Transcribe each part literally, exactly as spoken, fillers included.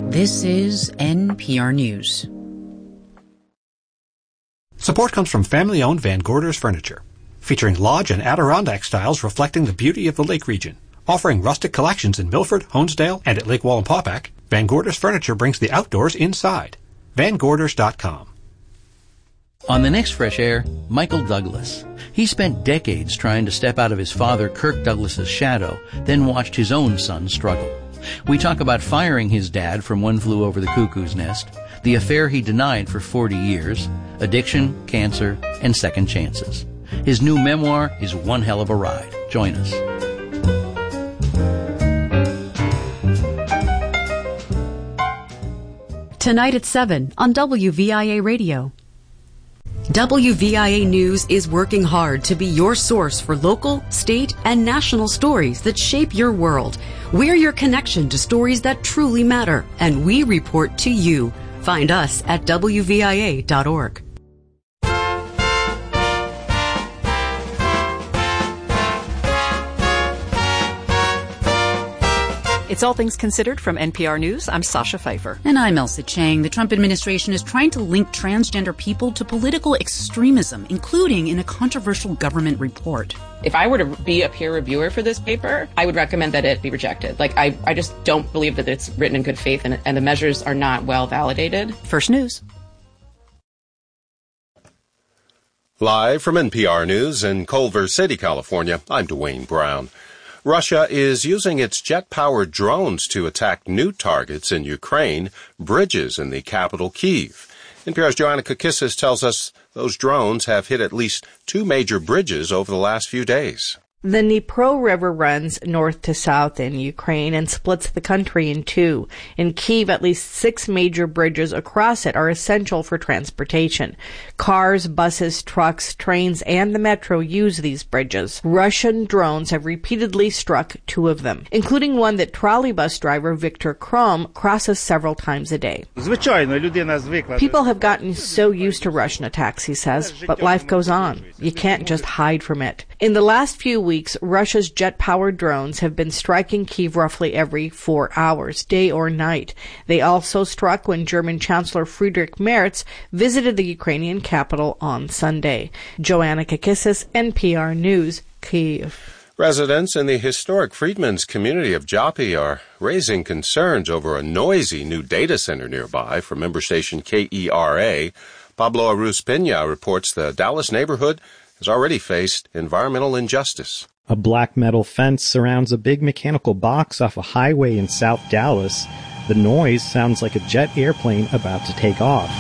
This is N P R News. Support comes from family-owned Van Gorders Furniture, featuring lodge and Adirondack styles reflecting the beauty of the lake region. Offering rustic collections in Milford, Honesdale, and at Lake Wallenpaupack, Van Gorders Furniture brings the outdoors inside. van gorders dot com. On the next Fresh Air, Michael Douglas. He spent decades trying to step out of his father Kirk Douglas's shadow, then watched his own son struggle. We talk about firing his dad from One Flew Over the Cuckoo's Nest, the affair he denied for forty years, addiction, cancer, and second chances. His new memoir is one hell of a ride. Join us. Tonight at seven on W V I A Radio. W V I A News is working hard to be your source for local, state, and national stories that shape your world. We're your connection to stories that truly matter, and we report to you. Find us at W V I A dot org. It's All Things Considered from N P R News. I'm Sasha Pfeiffer. And I'm Elsa Chang. The Trump administration is trying to link transgender people to political extremism, including in a controversial government report. If I were to be a peer reviewer for this paper, I would recommend that it be rejected. Like, I, I just don't believe that it's written in good faith, and, and the measures are not well validated. First News. Live from N P R News in Culver City, California, I'm Dwayne Brown. Russia is using its jet-powered drones to attack new targets in Ukraine, bridges in the capital, Kyiv. N P R's Joanna Kakissis tells us those drones have hit at least two major bridges over the last few days. The Dnipro River runs north to south in Ukraine and splits the country in two. In Kyiv, at least six major bridges across it are essential for transportation. Cars, buses, trucks, trains, and the metro use these bridges. Russian drones have repeatedly struck two of them, including one that trolleybus driver Viktor Krom crosses several times a day. People have gotten so used to Russian attacks, he says, but life goes on. You can't just hide from it. In the last few weeks, Russia's jet-powered drones have been striking Kyiv roughly every four hours, day or night. They also struck when German Chancellor Friedrich Merz visited the Ukrainian capital on Sunday. Joanna Kakissis, N P R News, Kyiv. Residents in the historic Freedmen's community of Joppy are raising concerns over a noisy new data center nearby from member station K E R A. Pablo Aruz-Pena reports the Dallas neighborhood has already faced environmental injustice. A black metal fence surrounds a big mechanical box off a highway in South Dallas. The noise sounds like a jet airplane about to take off.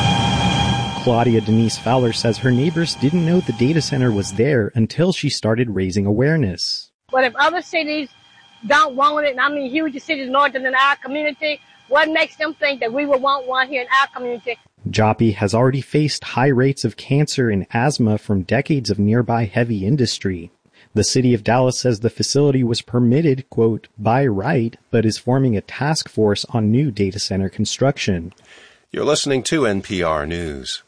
Claudia Denise Fowler says her neighbors didn't know the data center was there until she started raising awareness. But if other cities don't want it, and I mean huge cities larger than our community, what makes them think that we would want one here in our community? Joppy has already faced high rates of cancer and asthma from decades of nearby heavy industry. The city of Dallas says the facility was permitted, quote, by right, but is forming a task force on new data center construction. You're listening to N P R News.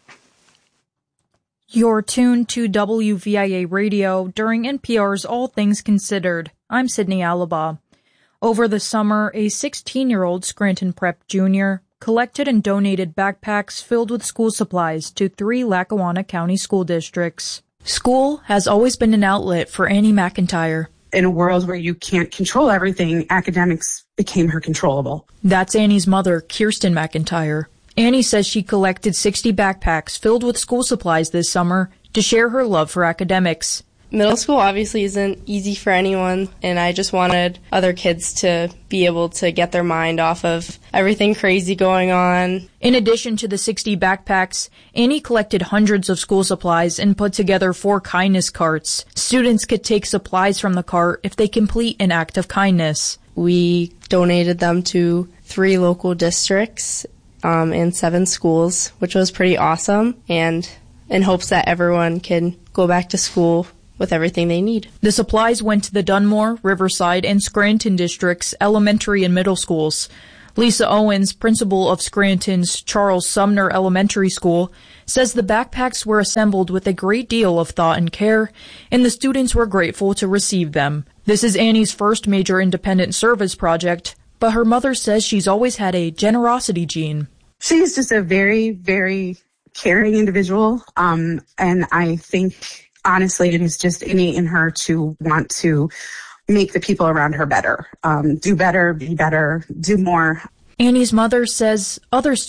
You're tuned to W V I A Radio during N P R's All Things Considered. I'm Sydney Alaba. Over the summer, a sixteen-year-old Scranton Prep junior collected and donated backpacks filled with school supplies to three Lackawanna County school districts. School has always been an outlet for Annie McIntyre. In a world where you can't control everything, academics became her controllable. That's Annie's mother, Kirsten McIntyre. Annie says she collected sixty backpacks filled with school supplies this summer to share her love for academics. Middle school obviously isn't easy for anyone, and I just wanted other kids to be able to get their mind off of everything crazy going on. In addition to the sixty backpacks, Annie collected hundreds of school supplies and put together four kindness carts. Students could take supplies from the cart if they complete an act of kindness. We donated them to three local districts um, and seven schools, which was pretty awesome, and in hopes that everyone can go back to school with everything they need. The supplies went to the Dunmore, Riverside, and Scranton districts' elementary and middle schools. Lisa Owens, principal of Scranton's Charles Sumner Elementary School, says the backpacks were assembled with a great deal of thought and care, and the students were grateful to receive them. This is Annie's first major independent service project, but her mother says she's always had a generosity gene. She's just a very, very caring individual. Um, and I think, honestly, it is just innate in her to want to make the people around her better, um, do better, be better, do more. Annie's mother says other students